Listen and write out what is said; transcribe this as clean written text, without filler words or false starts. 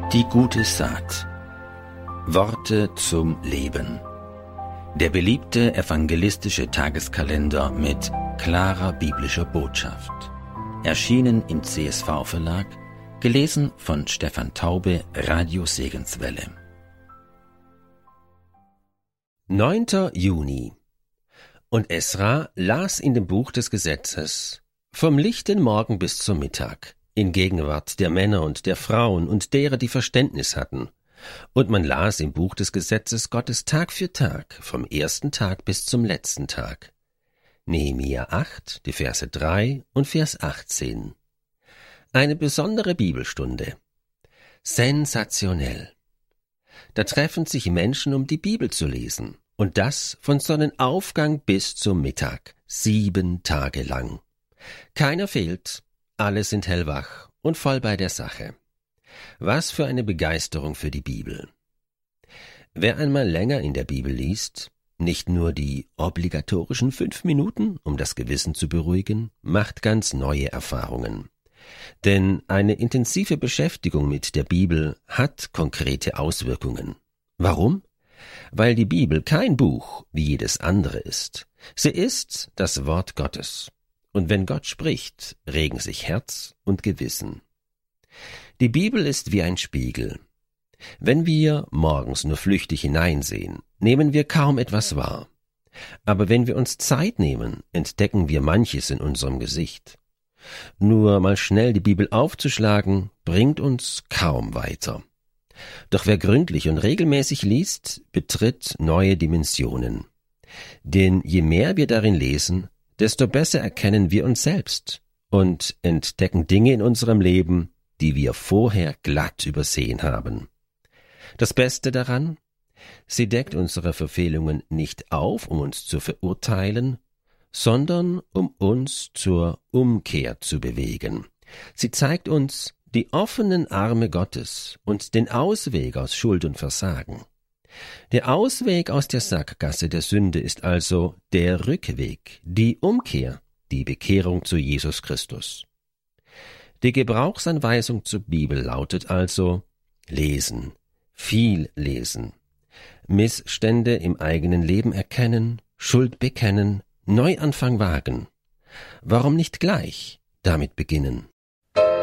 Die gute Saat. Worte zum Leben. Der beliebte evangelistische Tageskalender mit klarer biblischer Botschaft. Erschienen im CSV-Verlag, gelesen von Stefan Taube, Radio Segenswelle. 9. Juni. Und Esra las in dem Buch des Gesetzes vom lichten Morgen bis zum Mittag, in Gegenwart der Männer und der Frauen und derer, die Verständnis hatten. Und man las im Buch des Gesetzes Gottes Tag für Tag, vom ersten Tag bis zum letzten Tag. Nehemia 8, die Verse 3 und Vers 18. Eine besondere Bibelstunde. Sensationell. Da treffen sich Menschen, um die Bibel zu lesen. Und das von Sonnenaufgang bis zum Mittag, 7 Tage lang. Keiner fehlt, alle sind hellwach und voll bei der Sache. Was für eine Begeisterung für die Bibel. Wer einmal länger in der Bibel liest, nicht nur die obligatorischen 5 Minuten, um das Gewissen zu beruhigen, macht ganz neue Erfahrungen. Denn eine intensive Beschäftigung mit der Bibel hat konkrete Auswirkungen. Warum? Weil die Bibel kein Buch wie jedes andere ist. Sie ist das Wort Gottes. Und wenn Gott spricht, regen sich Herz und Gewissen. Die Bibel ist wie ein Spiegel. Wenn wir morgens nur flüchtig hineinsehen, nehmen wir kaum etwas wahr. Aber wenn wir uns Zeit nehmen, entdecken wir manches in unserem Gesicht. Nur mal schnell die Bibel aufzuschlagen, bringt uns kaum weiter. Doch wer gründlich und regelmäßig liest, betritt neue Dimensionen. Denn je mehr wir darin lesen, desto besser erkennen wir uns selbst und entdecken Dinge in unserem Leben, die wir vorher glatt übersehen haben. Das Beste daran? Sie deckt unsere Verfehlungen nicht auf, um uns zu verurteilen, sondern um uns zur Umkehr zu bewegen. Sie zeigt uns die offenen Arme Gottes und den Ausweg aus Schuld und Versagen. Der Ausweg aus der Sackgasse der Sünde ist also der Rückweg, die Umkehr, die Bekehrung zu Jesus Christus. Die Gebrauchsanweisung zur Bibel lautet also: lesen, viel lesen, Missstände im eigenen Leben erkennen, Schuld bekennen, Neuanfang wagen. Warum nicht gleich damit beginnen?